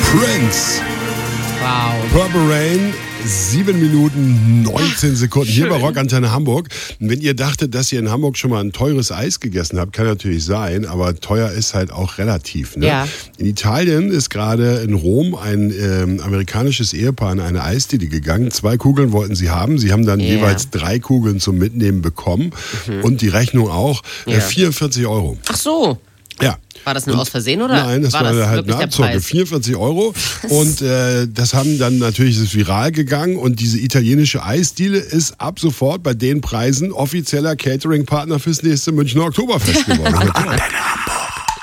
Prince. Wow. Purple Rain, 7 Minuten 19 Sekunden. Hier bei Rockantenne Hamburg. Und wenn ihr dachtet, dass ihr in Hamburg schon mal ein teures Eis gegessen habt, kann natürlich sein, aber teuer ist halt auch relativ. Ne? Ja. In Italien ist gerade in Rom ein amerikanisches Ehepaar in eine Eisdiele gegangen. 2 Kugeln wollten sie haben. Sie haben dann jeweils 3 Kugeln zum Mitnehmen bekommen. Und die Rechnung auch. 44 €. Ach so. Ja. War das nur aus Versehen oder? Nein, das war halt eine Abzocke. 44 €. Und das haben dann natürlich ist viral gegangen. Und diese italienische Eisdiele ist ab sofort bei den Preisen offizieller Catering-Partner fürs nächste Münchner Oktoberfest geworden.